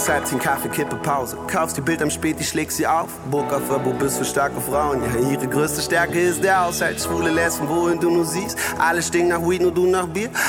bis halb 10 Kaffee, Kippe, Pause. Kaufst die Bild am Spät, ich schläg sie auf. Book auf Abo bist für starke Frauen. Ja, ihre größte Stärke ist der Haushalt. Schwule Lesben, wohin du nur siehst. Alle stinken nach Weed, nur du nach Bier.